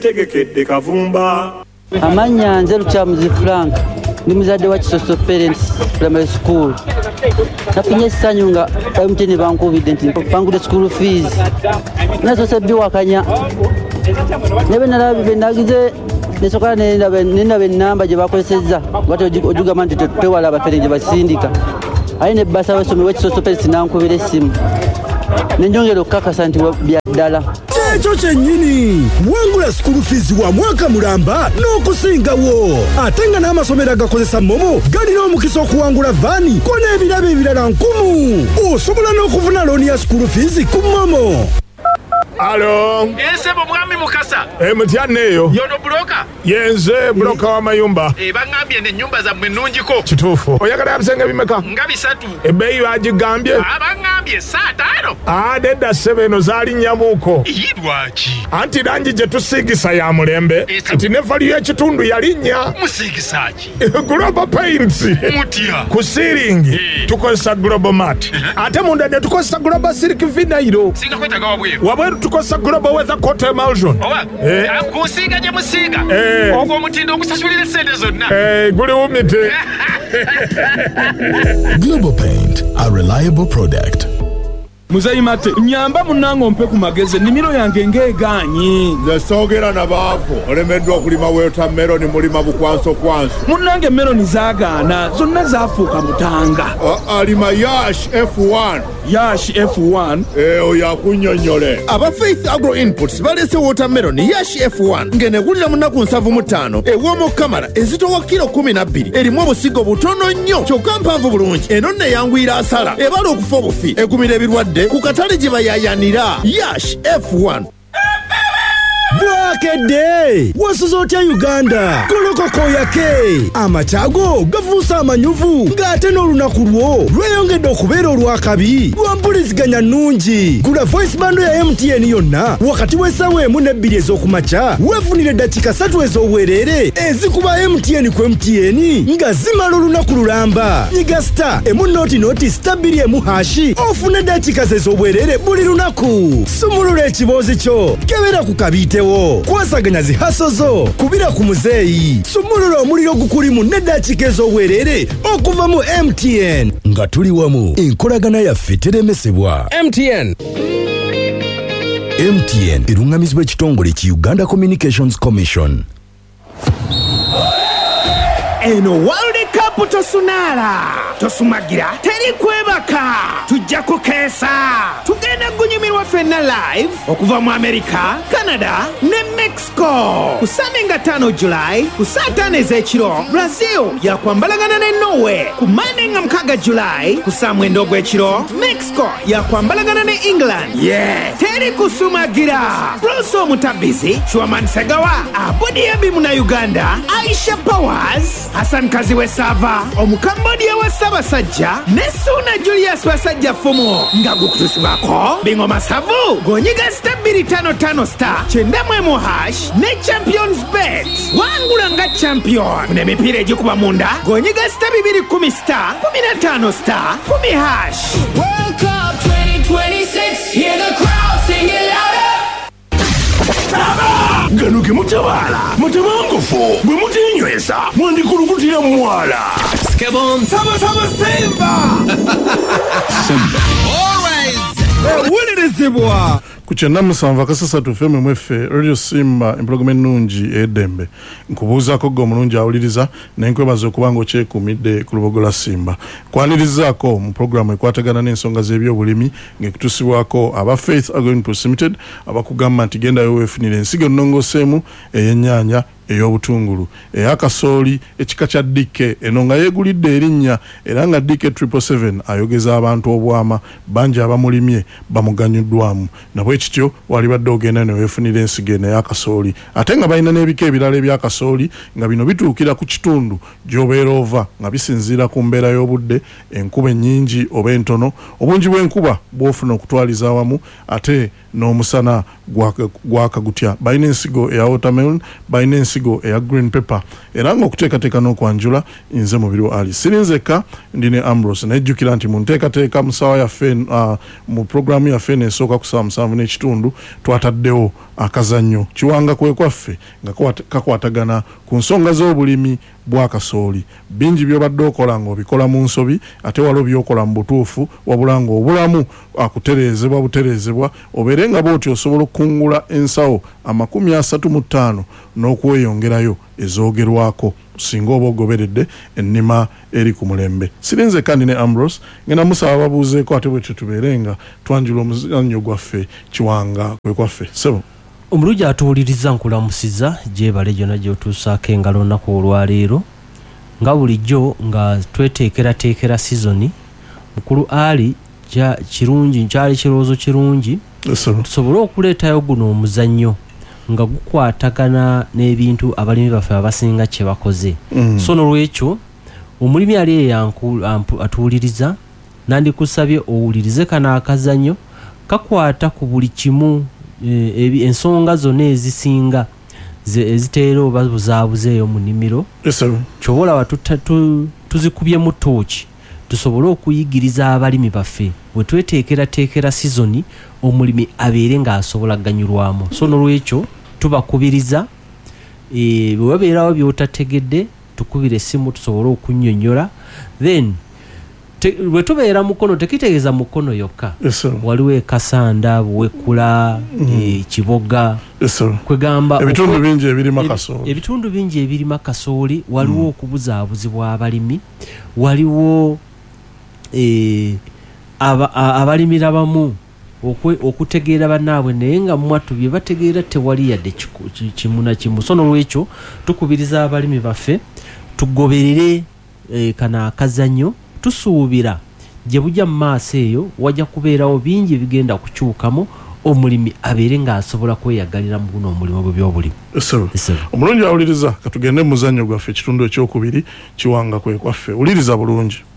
Tegekedde Kavumba. Amanya nze Lukyamuzi Frank ndi muzadde wa Kisoso Parents Primary School. Nafunye essanyu nga MTN bankubidde nti bangudde school fees. Nazo sabbi wakanya. Nebe nalabe nagize nesoka nenda namba gye bakozesezza. Wati ojugamba nti twewala abaferenje basindika. Ayine basa wasome wa Kisoso Parents nankubira essimu. Nenjongera okukakasa nti byaddala. Ekyo kyennyini wangula school fees wa mwaka mulamba n'okusingawo ate nga n'amasomero agakozesa momo galina omukisa okuwangula vaani ko n'ebirabo ebirala 1000 osobola n'okufuna looni ya school fees ku momo. Alo. Ensebo mwami Mukasa. Mutyanneeyo. Yono broka. Yenze broka wa mayumba. Bangambye ne nyumba za mwenunjiko. Kituufu. Oyagala bisenge bimeka? Nga bisatu. Ebbeeyi bagigambye? Bangambye saa 5. Nedda 7 zaali nnyamuuko. Lwaki? Anti langi gye tusiigisa ya mulembe nti ne value y'ekitundu yalinnya. Musiigisa ki? Global Paints. Mutya. Ku ceiling tukozesa Global Mat. Ate munda ne tukozesa Global Silk Vinyl. Singa kwetaga wabweru. Wabweru tukozesa Global Weather Coat Emulsion. Kusiiga gye musiiga. Ogwo omutindo okusasulira sente zonna. Guli wumite. Global Paint, a reliable product. Muzayimate nyamba munango mpe ku mageze nimiro yange ngeeganyi zasogera nabaavu olemeddwa okulima watermelon mulima bukwanso kwanso munange meloni zaagaana zonna zaafuuka mutanga alima Yash F1 oyo akunnyonnyole aba Faith Agro Inputs balese watermelon Yash F1 ng'enegulira mu nnaku 75 ew'omu kamala ezitowa kilo 12 erimu obusigo butono nnyo kyokka mpanvu bulungi eno nno eyanguyira asala ebala okufa obufi egumira ebirwadde ku katale gye bayayanira Yash F1. Bwakedde wasuza otya Uganda kolokoko yake amacyago gafuusa amanyuvu ng'ate n'olunaku lwo lweyongedde okubeera olwakabi lwa mpuliziganya nnungi. Gula voice bando ya MTN yonna wakati w'essaawa 1 ne 2 ez'okumakya weefunire eddakiika 3 ez'obwereere ezikuba MTN ku MTN nga zimala olunaku lulamba. Nyiga star star 2 ofune eddakiika ez'obwereere buli lunaku. Sumulula ekiboozi kyo kebera ku kabiite kwasaganya zihaso zo kubira ku muzeeyi sumulula omuliro gukulimu n'eddakiika ez'obwereere okuva mu MTN nga tuli wamu enkolagana yaffe teremesebwa. MTN eruŋŋamizibwa ekitongole ki Uganda Communications Commission. Eno World Cup tosumagira teri kwebaka tujja kukeesa tugenda kunyumirwa ffenna live okuva mu America, Canada ne Mexico ku Sunday nga 5 July ku saa 5 ez'ekiro Brazil yakwambalagana ne Norway ku Monday nga 6 July ku saa 9 ogw'ekiro Mexico yakwambalagana ne England. Teri kusumagira. Bruce Omutabizi, Chwaman Segawa, Abodi Abimu na Uganda, Aisha Powers, Hassan Kaziwe Sava, Omukambodia wa Sabasajja, Nesuna Julius Basajja Fumo, Ngagu Kutusibako, Bingo Masavu, Gonyiga star 255 star, Chendamwemu hash, ne Champions Bet. Wangulanga champion. Mune mipira ejikuba munda, Gonyiga star 210 star, 15 star, 10 hash. World Cup 2026, hear the crowd sing it louder. Ganuke mutabala mutamangufu bwe mutinywesa mwandikulukutira mwala Skebon Saba Simba Always Wulirizibwa kuchena musanva kasasa tufeme mwefe Radio Simba empologome nungi edembe nkubuuzaako gwe omulungi awuliriza nenkwebaza okubanga okyekumidde ku lubogola Simba kwanirizaako mu programu ekwatagana n'ensonga z'ebyobulimi ng'ekutusibwako aba Faith Agro Inputs Limited abakugamba nti gendayo weefunire ensigo ennongoseemu ey'ennyaanya ey'obutungulu ey'akasooli ekika kya Dike eno nga yeegulidde erinnya era nga Dike 777 ayogeza abantu obwama bangi abamulimye bamuganyuddwamu nabwe kityo wali badde ogenda ne weefunira ensigo eno ey'akasooli ate nga balina n'ebika ebirala eby'akasooli nga bino bituukira ku kitundu gy'obeera ova nga bisinziira ku mbeera y'obudde enkuba ennyingi oba entono obungi bw'enkuba bw'ofuna okutwaliza awamu ate n'omusana gwakagutya balina ensigo eya watermelon balina ensigo ensigo eya green pepper era ng'okuteekateeka n'okwanjula nze Mubiru Ali sirinzeka ndine Ambrose nejjukira nti mu nteekateeka mu ssaawa yaffe mu programu yaffe n'esooka ku ssaawa 7:30 twataddewo akazannyo kiwanga kwekwaffe nga kakwatagana ku nsonga z'obulimi bwa kasooli bingi by'obadde okola ng'obikola mu nsobi ate waliwo by'okola mu butuufu wabula ng'obulamu butereezebwa obeere nga bw'oti osobola okukungula ensawo 35 n'okweyongerayo ezoogerwako singa oba ogoberedde ennima eri ku mulembe sirinze kandi ne Ambrose ngenda musaba babuuzeeko ate bwe tubeere nga twanjula omuzannyo gwaffe kiwanga kwekwaffe sebo omuluja atuwuliriza nkulamusiza gyebale gyonna gy'otuusaako engalo nnaku olwaleero nga bulijjo nga tweteekerateekera sizoni mukulu Ali kirungi nkyali kirowoozo kirungi tusobole okuleetayo guno omuzannyo nga gukwatagana n'ebintu abalimi baffe abasinga kye bakoze so n'olwekyo omulimi ali eyo atuwuliriza nandikusabye owulirize kano akazannyo kakwata ku buli kimu ensonga zonna ezisinga eziteera oba buzaabuzeeyo mu nnimiro kyoboolaba tuzikubye mu tooki tusobole okuyigiriza abalimi baffe bwe tweteekerateekera sizoni omulimi abeere ng'asobola ganyulwamu so n'olwekyo tubakubiriza bwe wabeerawo by'otategedde tukubire essimu tusobole okunnyonnyola then bwe tubeera mukono tekitegeeza mukono yokka waliwo ekasanda buwekula kiboga kwegamba ebitundu bingi ebirima kasooli waliwo okubuzaabuzibwa abalimi waliwo abalimira bamu okutegeera bannaabwe naye nga mwattu bye bategeera tewali yadde kimu na kimu so n'olwekyo tukubiriza abalimi baffe tugoberere kano akazannyo tusuubira gye bujja mu maaso eyo wajja kubeerawo bingi ebigenda kukyukamu omulimi abeere ng'asobola kweyagalira mu guno omulimu gwe by'obulimi omulungi awuliriza katugende mu muzannyo gwaffe ekitundu ekyokubiri kiwanga kwekwaffe wuliriza bulungi